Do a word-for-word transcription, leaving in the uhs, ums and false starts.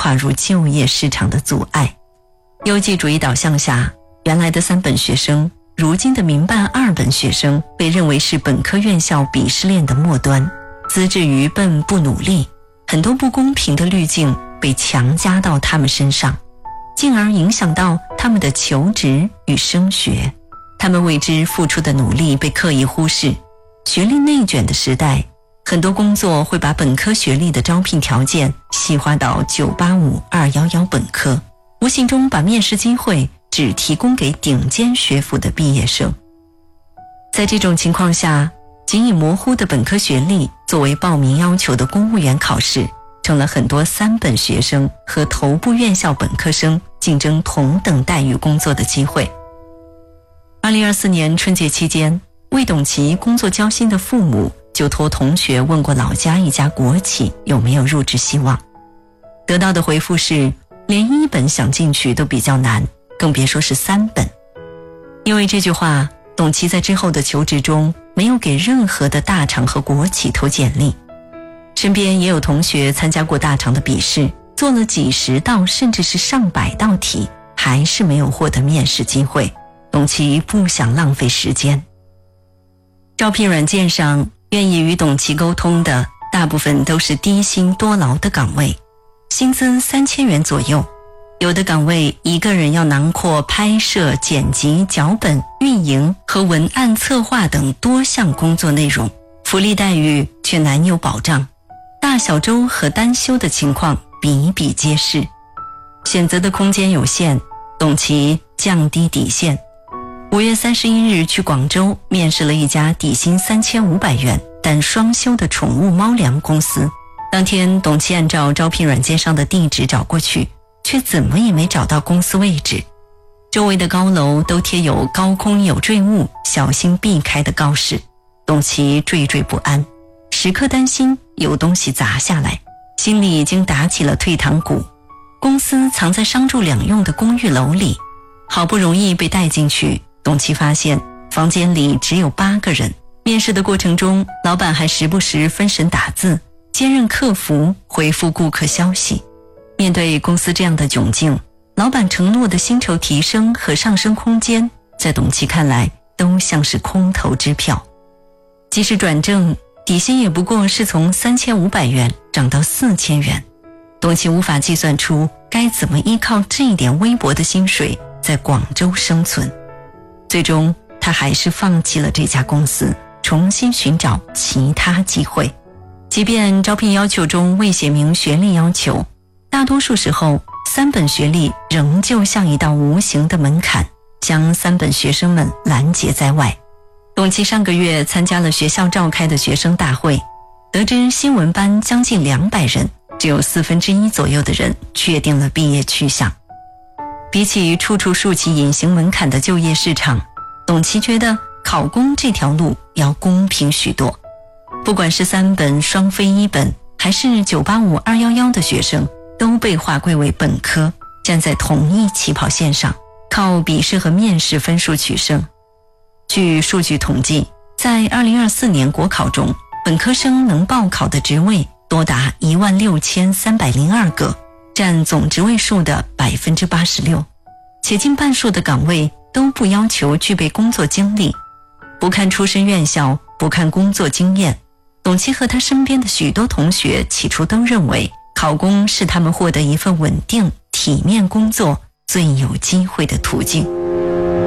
跨入就业市场的阻碍。优绩主义导向下，原来的三本学生，如今的民办二本学生被认为是本科院校鄙视链的末端，资质愚笨不努力，很多不公平的滤镜被强加到他们身上，进而影响到他们的求职与升学。他们为之付出的努力被刻意忽视。学历内卷的时代，很多工作会把本科学历的招聘条件细化到九八五、二一一本科，无形中把面试机会只提供给顶尖学府的毕业生。在这种情况下，仅以模糊的本科学历作为报名要求的公务员考试，成了很多三本学生和头部院校本科生竞争同等待遇工作的机会。二零二四年春节期间，为董其工作交心的父母就托同学问过老家一家国企有没有入职希望，得到的回复是连一本想进去都比较难，更别说是三本。因为这句话，董其在之后的求职中没有给任何的大厂和国企投简历。身边也有同学参加过大厂的笔试，做了几十道甚至是上百道题，还是没有获得面试机会。董其不想浪费时间。招聘软件上愿意与董其沟通的大部分都是低薪多劳的岗位，薪资三千元左右。有的岗位一个人要囊括拍摄、剪辑、脚本、运营和文案策划等多项工作内容，福利待遇却难有保障，大小周和单休的情况比比皆是。选择的空间有限，董其降低底线。五月三十一日去广州面试了一家底薪三千五百元但双休的宠物猫粮公司。当天董其按照招聘软件上的地址找过去，却怎么也没找到公司位置。周围的高楼都贴有高空有坠物，小心避开的告示。董其惴惴不安，时刻担心有东西砸下来，心里已经打起了退堂鼓。公司藏在商住两用的公寓楼里，好不容易被带进去，董其发现房间里只有八个人。面试的过程中，老板还时不时分神打字，兼任客服，回复顾客消息。面对公司这样的窘境，老板承诺的薪酬提升和上升空间，在董其看来都像是空头支票。即使转正，底薪也不过是从三千五百元涨到四千元。董其无法计算出该怎么依靠这一点微薄的薪水在广州生存。最终他还是放弃了这家公司，重新寻找其他机会。即便招聘要求中未写明学历要求，大多数时候三本学历仍旧像一道无形的门槛，将三本学生们拦截在外。董其上个月参加了学校召开的学生大会，得知新闻班将近两百人，只有四分之一左右的人确定了毕业去向。比起处处竖起隐形门槛的就业市场，董其觉得考公这条路要公平许多。不管是三本、双非一本，还是九八五、二一一的学生，都被划归为本科，站在同一起跑线上，靠笔试和面试分数取胜。据数据统计，在二零二四年国考中，本科生能报考的职位多达一万六千三百零二个，占总职位数的百分之八十六，且近半数的岗位都不要求具备工作经历。不看出身院校，不看工作经验，董其和他身边的许多同学起初都认为考公是他们获得一份稳定体面工作最有机会的途径。